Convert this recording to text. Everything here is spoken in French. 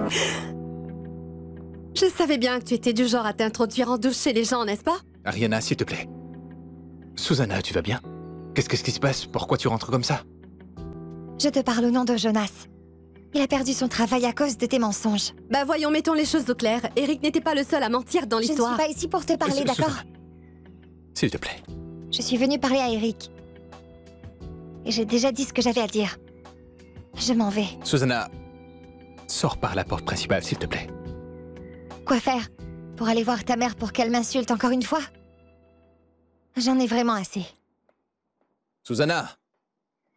Je savais bien que tu étais du genre à t'introduire en douche chez les gens, n'est-ce pas? Ariana, s'il te plaît. Susanna, tu vas bien? Qu'est-ce qui se passe? Pourquoi tu rentres comme ça? Je te parle au nom de Jonas. Il a perdu son travail à cause de tes mensonges. Bah voyons, mettons les choses au clair. Eric n'était pas le seul à mentir dans Je ne l'histoire. suis pas ici pour te parler, d'accord? Susanna, s'il te plaît. Je suis venue parler à Eric. Et j'ai déjà dit ce que j'avais à dire. Je m'en vais. Susanna, sors par la porte principale, s'il te plaît. Quoi faire? Pour aller voir ta mère pour qu'elle m'insulte encore une fois? J'en ai vraiment assez. Susanna!